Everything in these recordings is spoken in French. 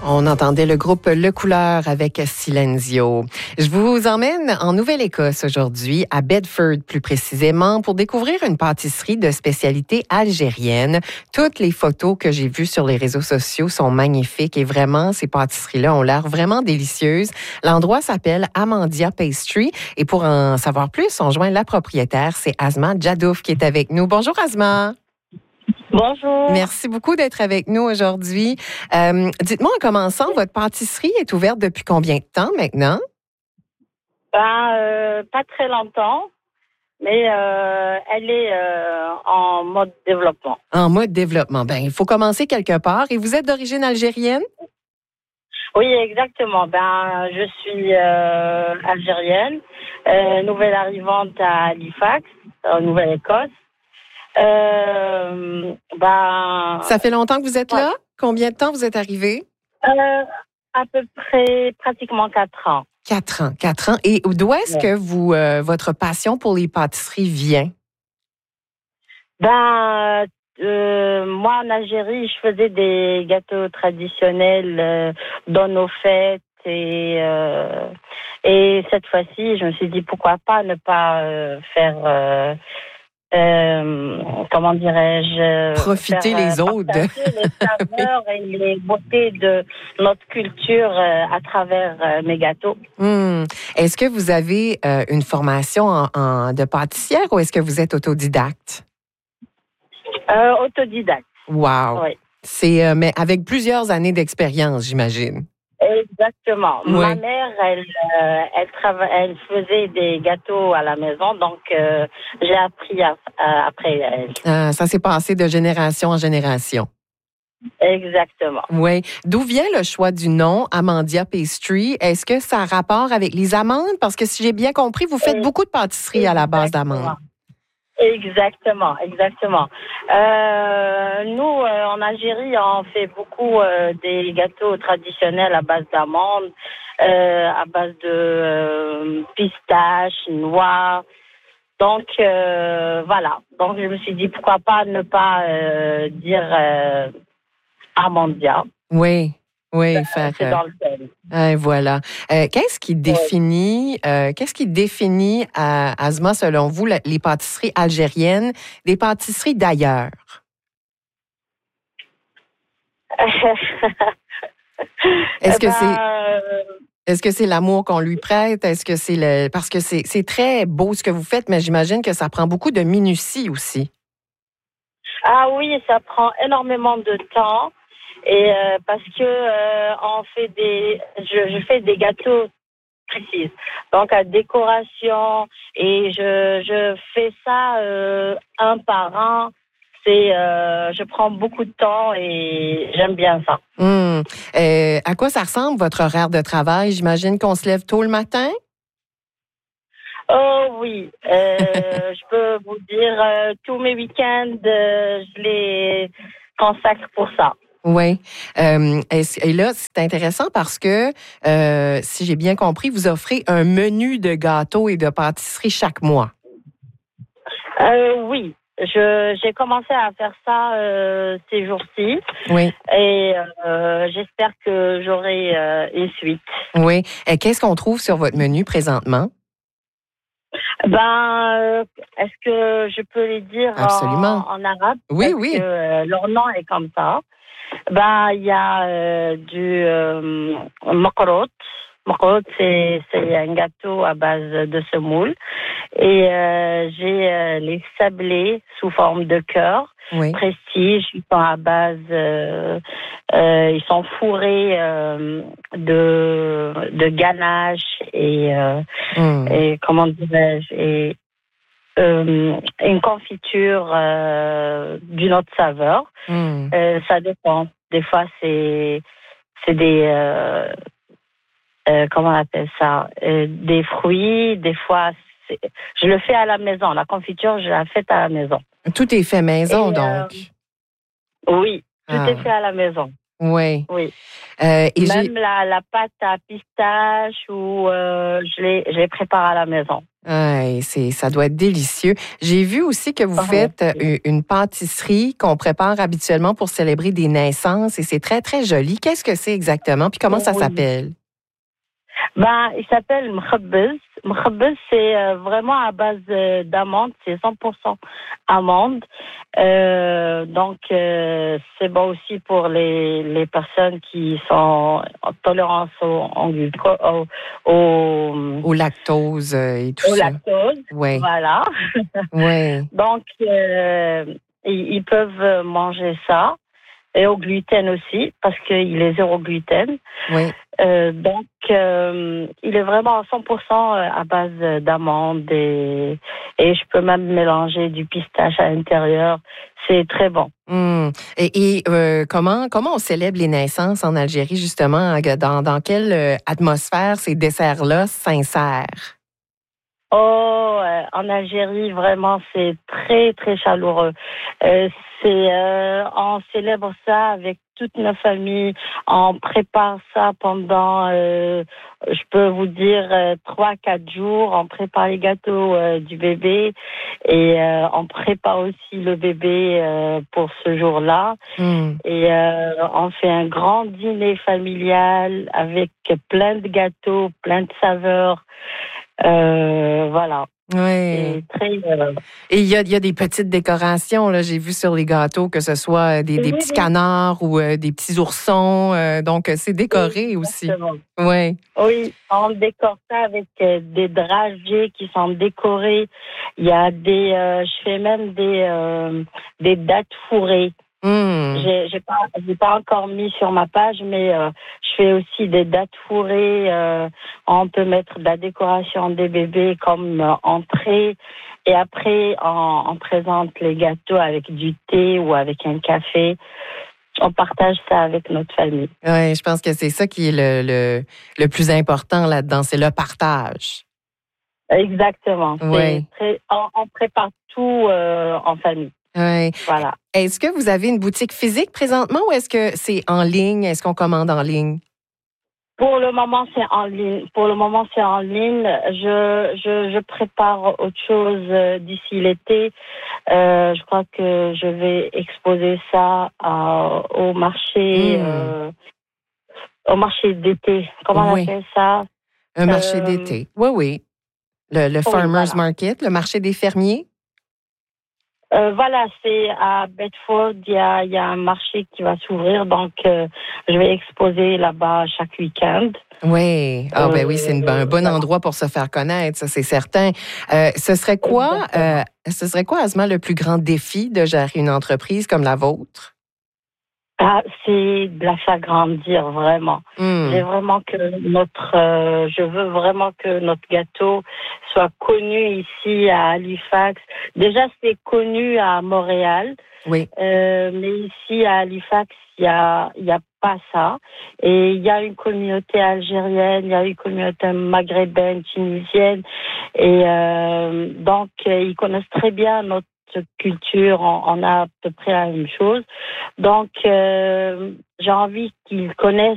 On entendait le groupe Le Couleur avec Silenzio. Je vous emmène en Nouvelle-Écosse aujourd'hui, à Bedford plus précisément, pour découvrir une pâtisserie de spécialité algérienne. Toutes les photos que j'ai vues sur les réseaux sociaux sont magnifiques et vraiment, ces pâtisseries-là ont l'air vraiment délicieuses. L'endroit s'appelle Amandia Pastry et pour en savoir plus, on joint la propriétaire, c'est Asma Djadouf qui est avec nous. Bonjour Asma. Bonjour. Merci beaucoup d'être avec nous aujourd'hui. Dites-moi en commençant, votre pâtisserie est ouverte depuis combien de temps maintenant? Pas très longtemps, mais elle est en mode développement. En mode développement. Ben, il faut commencer quelque part. Et vous êtes d'origine algérienne? Oui, exactement. Je suis algérienne, nouvelle arrivante à Halifax, en Nouvelle-Écosse. Ça fait longtemps que vous êtes là? Combien de temps vous êtes arrivé? À peu près, pratiquement 4 ans. 4 ans. 4 ans. Et d'où est-ce que votre passion pour les pâtisseries vient? Moi, en Algérie, je faisais des gâteaux traditionnels dans nos fêtes et cette fois-ci, je me suis dit pourquoi pas ne pas faire... comment dirais-je, profiter les autres, les saveurs et les beautés de notre culture à travers mes gâteaux. Est-ce que vous avez une formation de pâtissière ou est-ce que vous êtes autodidacte? Autodidacte. Wow. Oui. C'est mais avec plusieurs années d'expérience, j'imagine. Exactement. Oui. Ma mère, elle faisait des gâteaux à la maison, donc j'ai appris après elle. Ça s'est passé de génération en génération. Exactement. Oui. D'où vient le choix du nom Amandia Pastry? Est-ce que ça a rapport avec les amandes? Parce que si j'ai bien compris, vous faites beaucoup de pâtisseries à la base d'amandes. Exactement. Nous, en Algérie, on fait beaucoup des gâteaux traditionnels à base d'amandes, à base de pistaches, noix. Donc, voilà. Donc, je me suis dit, pourquoi pas ne pas dire Amandia. Oui, faire... C'est dans le thème. Voilà. Qu'est-ce qui définit, Asma, selon vous, les pâtisseries algériennes des pâtisseries d'ailleurs? Est-ce que c'est l'amour qu'on lui prête? Est-ce que c'est parce que c'est très beau ce que vous faites, mais j'imagine que ça prend beaucoup de minutie aussi. Ah oui, ça prend énormément de temps. Et parce que je fais des gâteaux précis, donc à décoration, et je fais ça un par un. Je prends beaucoup de temps et j'aime bien ça. À quoi ça ressemble votre horaire de travail? J'imagine qu'on se lève tôt le matin? Oh oui, je peux vous dire tous mes week-ends, je les consacre pour ça. Oui. Et là, c'est intéressant parce que, si j'ai bien compris, vous offrez un menu de gâteaux et de pâtisseries chaque mois. Oui. J'ai commencé à faire ça ces jours-ci. Oui. Et j'espère que j'aurai une suite. Oui. Et qu'est-ce qu'on trouve sur votre menu présentement? Est-ce que je peux les dire en arabe? Oui, parce que leur nom est comme ça. Il y a du makrot. Makrot, c'est un gâteau à base de semoule. Et j'ai les sablés sous forme de cœur. Oui. Prestige, ils sont à base, ils sont fourrés de ganache et comment dirais-je, et une confiture d'une autre saveur. Ça dépend. Des fois, c'est des comment on appelle ça, des fruits. Des fois, je le fais à la maison. La confiture, je la fais à la maison. Tout est fait maison, donc. Oui, tout est fait à la maison. Oui. Oui. Et même la pâte à pistache, je les prépare à la maison. Ça doit être délicieux. J'ai vu aussi que vous faites une pâtisserie qu'on prépare habituellement pour célébrer des naissances et c'est très, très joli. Qu'est-ce que c'est exactement? Puis comment ça s'appelle? Il s'appelle mkhabbez. Mkhabbez, c'est vraiment à base d'amandes. C'est 100% amandes. Donc, c'est bon aussi pour les personnes qui sont en tolérance au lactose et tout ça. Au lactose, ouais. Voilà. Ouais. Donc, ils peuvent manger ça. Et au gluten aussi, parce qu'il est zéro gluten. Oui. Donc, il est vraiment à 100% à base d'amandes et je peux même mélanger du pistache à l'intérieur. C'est très bon. Et comment on célèbre les naissances en Algérie, justement? Dans quelle atmosphère ces desserts-là s'insèrent? En Algérie, vraiment, c'est très, très chaleureux. On célèbre ça avec toute nos familles. On prépare ça pendant, je peux vous dire, 3-4 jours. On prépare les gâteaux du bébé et on prépare aussi le bébé pour ce jour-là. Et on fait un grand dîner familial avec plein de gâteaux, plein de saveurs. Voilà. Oui. Et il y a des petites décorations, là, j'ai vu sur les gâteaux, que ce soit des petits canards ou des petits oursons. Donc, c'est décoré aussi. Oui, on décore ça avec des dragées qui sont décorées. Il y a je fais même des dattes fourrées. J'ai pas encore mis sur ma page, mais je fais aussi des dattes fourrées. On peut mettre de la décoration des bébés comme entrée. Et après, on présente les gâteaux avec du thé ou avec un café. On partage ça avec notre famille. Oui, je pense que c'est ça qui est le plus important là-dedans, c'est le partage. Exactement. Oui. On prépare tout en famille. Oui. Voilà. Est-ce que vous avez une boutique physique présentement ou est-ce que c'est en ligne? Est-ce qu'on commande en ligne? Pour le moment, c'est en ligne. Je prépare autre chose d'ici l'été. Je crois que je vais exposer ça au marché d'été. Comment on appelle ça? Un marché d'été. Oui. Le Farmers Market, le marché des fermiers. Voilà, c'est à Bedford. Il y a un marché qui va s'ouvrir, donc je vais exposer là-bas chaque week-end. Oui. Oui, c'est un bon endroit pour se faire connaître, ça c'est certain. Ce serait quoi, Asma, le plus grand défi de gérer une entreprise comme la vôtre? C'est de la faire grandir, vraiment. Je veux vraiment que notre gâteau soit connu ici à Halifax. Déjà, c'est connu à Montréal. Oui. Mais ici, à Halifax, il y a pas ça. Et il y a une communauté algérienne, il y a une communauté maghrébine, tunisienne. Et donc, ils connaissent très bien notre culture, on a à peu près la même chose. Donc, j'ai envie qu'ils connaissent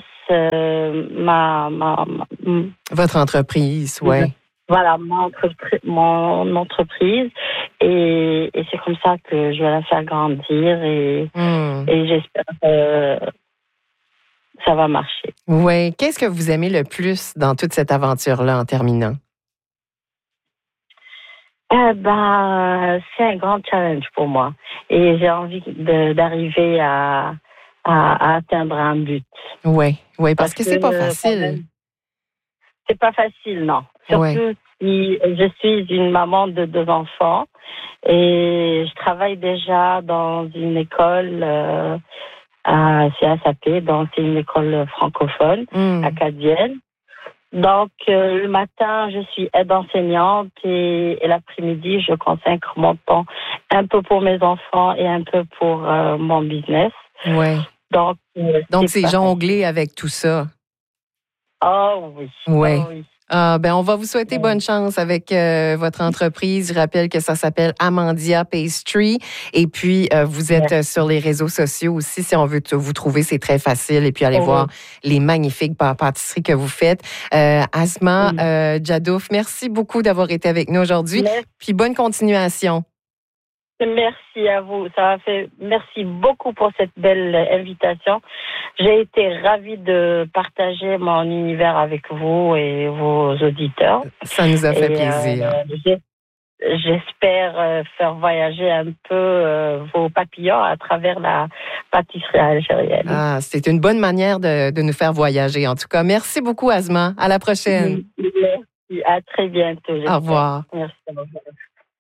votre entreprise, oui. Voilà, mon entreprise. Et c'est comme ça que je vais la faire grandir et j'espère que ça va marcher. Oui. Qu'est-ce que vous aimez le plus dans toute cette aventure-là en terminant? C'est un grand challenge pour moi et j'ai envie d'arriver à atteindre un but. Oui, parce que c'est pas facile. C'est pas facile, non. Surtout si je suis une maman de 2 enfants et je travaille déjà dans une école à CSAP, donc c'est une école francophone acadienne. Donc, le matin, je suis aide enseignante et l'après-midi, je consacre mon temps un peu pour mes enfants et un peu pour mon business. Oui. Donc c'est jongler avec tout ça. Oh oui. Oui. Oh oui. On va vous souhaiter bonne chance avec votre entreprise. Je rappelle que ça s'appelle Amandia Pastry. Et puis, vous êtes sur les réseaux sociaux aussi. Si on veut vous trouver, c'est très facile. Et puis, allez voir les magnifiques pâtisseries que vous faites. Asma Djadouf, merci beaucoup d'avoir été avec nous aujourd'hui. Puis, bonne continuation. Merci à vous. Merci beaucoup pour cette belle invitation. J'ai été ravie de partager mon univers avec vous et vos auditeurs. Ça nous a fait plaisir. J'espère faire voyager un peu vos papillons à travers la pâtisserie algérienne. C'est une bonne manière de nous faire voyager. En tout cas, merci beaucoup, Asma. À la prochaine. Merci. À très bientôt. Au revoir. Merci.